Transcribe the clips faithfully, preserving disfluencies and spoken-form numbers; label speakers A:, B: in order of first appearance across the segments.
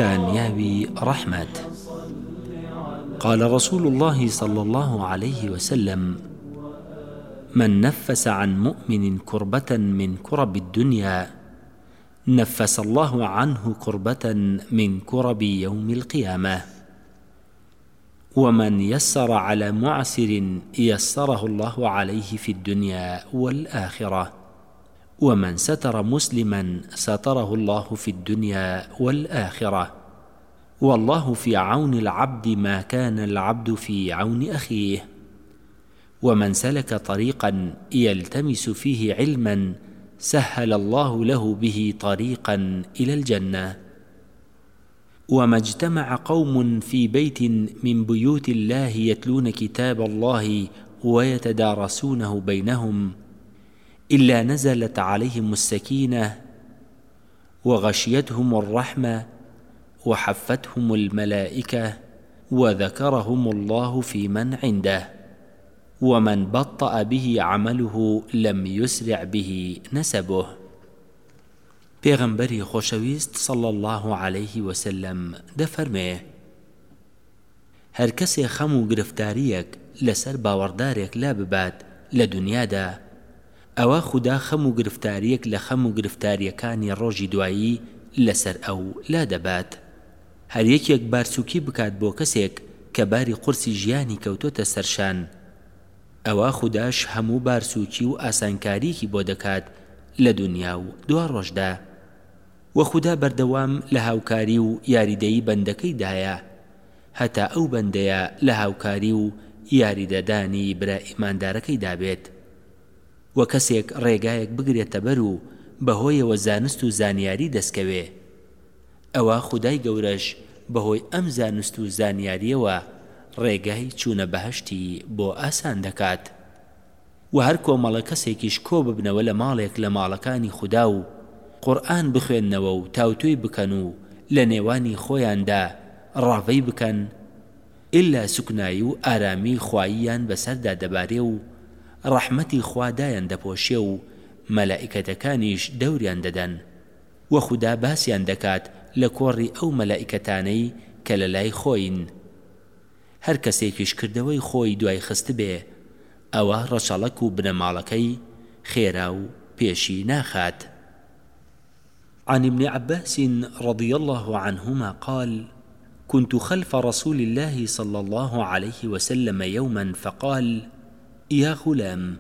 A: كانياوي رحمت. قال رسول الله صلى الله عليه وسلم: من نفس عن مؤمن كربة من كرب الدنيا نفس الله عنه كربة من كرب يوم القيامة. ومن يسر على معسر يسره الله عليه في الدنيا والآخرة. ومن ستر مسلما ستره الله في الدنيا والآخرة. والله في عون العبد ما كان العبد في عون أخيه. ومن سلك طريقا يلتمس فيه علما سهل الله له به طريقا إلى الجنة. وما اجتمع قوم في بيت من بيوت الله يتلون كتاب الله ويتدارسونه بينهم إلا نزلت عليهم السكينة وغشيتهم الرحمة وحفتهم الملائكة وذكرهم الله في من عنده. ومن بطأ به عمله لم يسرع به نسبه. پێغەمبەری خۆشەویست صلى الله عليه وسلم دەفەرمێ: هەر کەسێ خەم و گرفتاریەک لەسەر باوەڕدارێک لا ببات لە دنیادا، ئەوە خوددا خەم و گرفتاریەک لە خەم و گرفتاریەکانی ڕۆژی دوایی لەسەر ئەو لا دەبات. هەر یەکێک بارسووکی بکات بۆ کەسێک کە باری قورسی ژیانی کەوتۆتە سەرشان، ئەوە خودداش هەموو بارسووکی و ئاسانکاریکی بۆ دەکات لە دنیا و دوا ڕۆژدا. و خوددا بەردەوام لە هاوکاری و یاریدەیی بەندەکەیدایە، هەتا ئەو بەندەیە لە هاوکاری و یاریدەدانی برا ئیماندارەکەی دابێت. و کەسێک ڕێگایەک بگرێتە بەر و بەهۆیەوە زانست و زانیاری دەستکەوێ، ئەوە خودای گەورەش بەهۆی ئەم زانست و زانیاریەوە ڕێگای چوونە بەهەشتی بۆ ئاسان دەکات. و هەر کۆمەڵە کەسێکیش کۆ ببنەوە لە ماڵێک لە ماڵەکانی خوددا و قورئان بخوێننەوە و تاوتوی بکەن و لە نێوانی خۆیاندا ڕاوەی بکەن، ئللا سوکنایی و ئارامی خواییان بەسەردا دەبارێ و ڕەحمەتی خوادایان دەپۆشێ و مەلائیکەتەکانیش دەوریان دەدەن. و خوددا باسییان دەکات لە کۆڕی ئەو مەلائیکەتانەی کە لە لای خۆین. هەر کەسێکیش کردەوەی خۆی دوای خست بێ، ئەوە ڕەچەڵەک و بنەماڵەکەی خێرا و پێشی ناخات. عن ابن عباس رضي الله عنهما قال: كنت خلف رسول الله صلى الله عليه وسلم يوما فقال: يا غلام،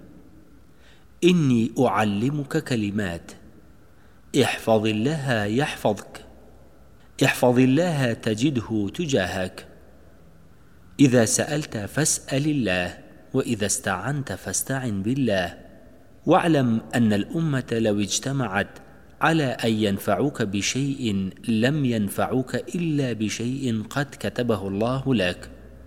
A: إني أعلمك كلمات، احفظ الله يحفظك، احفظ الله تجده تجاهك، إذا سألت فاسأل الله، وإذا استعنت فاستعن بالله، واعلم أن الأمة لو اجتمعت على أن ينفعوك بشيء لم ينفعوك إلا بشيء قد كتبه الله لك،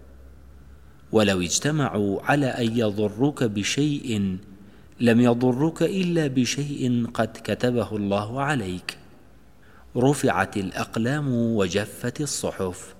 A: ولو اجتمعوا على أن يضروك بشيء لم يضروك إلا بشيء قد كتبه الله عليك، رفعت الأقلام وجفت الصحف.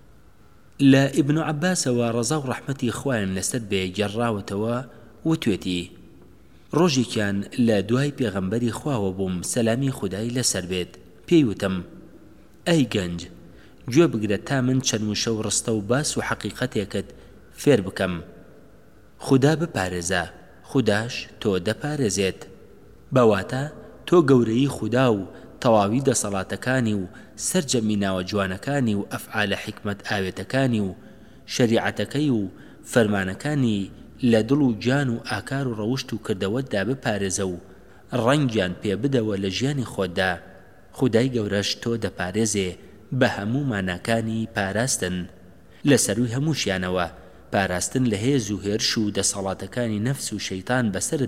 A: لا ابن عباس ورزاو رحمتي خوان لسد بجراوتوا وتوتي ڕۆژی کیان لە دوای پێغەمبەری خواوە بووم، سەلامی خودای لەسەر بێت، پێیوتم: ئەی گەنج، گوێ بگرە تا من چەند وشە و ڕستە و باس و حەقیقەتێکت فێر بکەم. خوددا بپارێزە، خودداش تۆ دەپارێزێت. بەواتە تۆ گەورەی خوددا و تەواوی دەسەڵاتەکانی و سەرجەمی ناوە جوانەکانی و ئەفعالە حیکمەت ئاوێتەکانی و شەریعەتەکەی و فەرمانەکانی لە دڵ و جان و ئاکار و ڕەوشت و کردەوەتدا بپارێزە و ڕەنگیان پێ بدەوە لە ژیانی خۆتدا. خودای گەورەش تۆ دەپارێزێ بە هەموو ماناکانی پاراستن، لە سەروی هەمووشیانەوە پاراستن لە هێز و هێرش و دەسەڵاتەکانی نەفس و شەیتان بەسەر